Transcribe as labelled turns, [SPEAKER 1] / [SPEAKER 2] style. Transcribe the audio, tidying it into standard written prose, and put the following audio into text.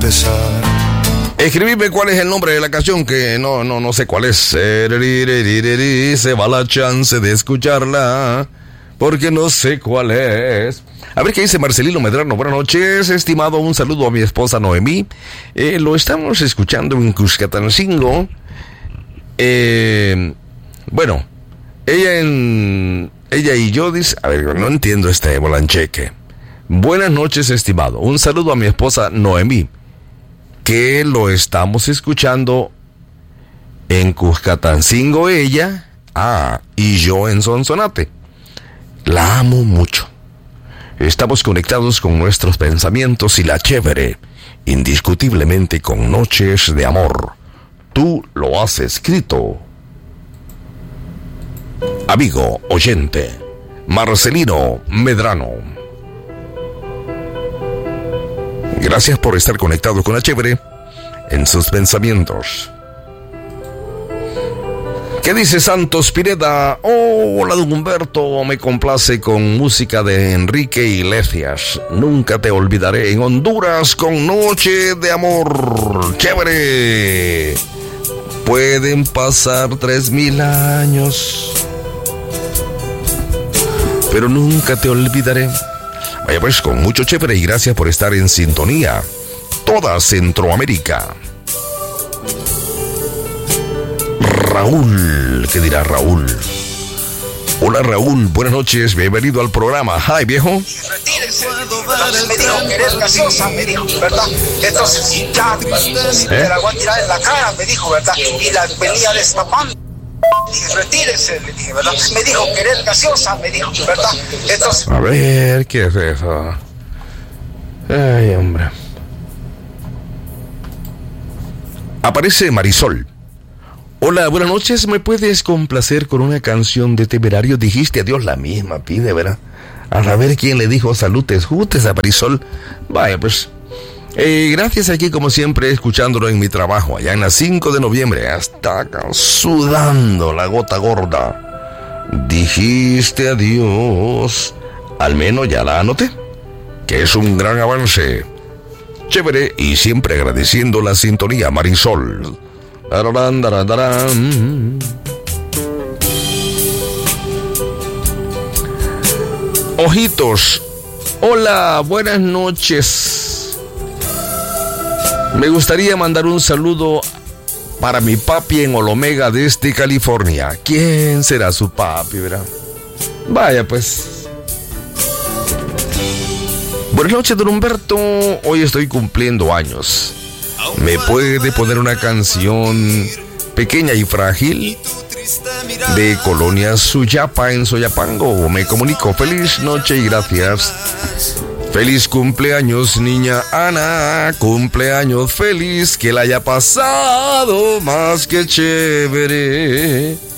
[SPEAKER 1] empezar.
[SPEAKER 2] Escribime cuál es el nombre de la canción, que no sé cuál es. Se va la chance de escucharla, porque no sé cuál es. A ver qué dice Marcelino Medrano. Buenas noches, estimado. Un saludo a mi esposa Noemí. Lo estamos escuchando en Cuscatancingo. Bueno, ella y yo dice... A ver, no entiendo este volancheque. Buenas noches, estimado. Un saludo a mi esposa Noemí, que lo estamos escuchando en Cuscatancingo ella, y yo en Sonsonate. La amo mucho. Estamos conectados con nuestros pensamientos y la chévere, indiscutiblemente con Noches de Amor. Tú lo has escrito. Amigo oyente, Marcelino Medrano. Gracias por estar conectado con la chévere en sus pensamientos. ¿Qué dice Santos Pineda? Hola, don Humberto, me complace con música de Enrique Iglesias. Nunca te olvidaré en Honduras con Noche de Amor. ¡Chévere! Pueden pasar 3000 años, pero nunca te olvidaré. Vaya pues, con mucho chévere y gracias por estar en sintonía. Toda Centroamérica. Raúl, ¿qué dirá Raúl? Hola Raúl, buenas noches, bienvenido al programa. Hi, viejo.
[SPEAKER 3] Retírese. Entonces me dijo que eres gaseosa, me dijo, ¿verdad? Entonces ya te la voy a tirar en la cara, me dijo, ¿verdad? Y la venía destapando. Dije, retírese, le dije, ¿verdad? Me dijo que eres gaseosa, me dijo, ¿verdad? Entonces...
[SPEAKER 2] A ver, ¿qué es eso? Ay, hombre. Aparece Marisol. Hola, buenas noches, ¿me puedes complacer con una canción de Temerario? Dijiste adiós, la misma pide, ¿verdad? A saber quién le dijo salutes jutes a Marisol. Vaya, pues... gracias aquí como siempre escuchándolo en mi trabajo allá en la 5 de noviembre hasta acá, sudando la gota gorda. Dijiste adiós, al menos ya la anoté, que es un gran avance. Chévere y siempre agradeciendo la sintonía, Marisol. Ojitos, hola, buenas noches. Me gustaría mandar un saludo para mi papi en Olomega desde California. ¿Quién será su papi, verdad? Vaya pues. Buenas noches, don Humberto. Hoy estoy cumpliendo años. ¿Me puede poner una canción pequeña y frágil de Colonia Suyapa en Soyapango? Me comunico. Feliz noche y gracias. Feliz cumpleaños, niña Ana, cumpleaños feliz, que la haya pasado más que chévere.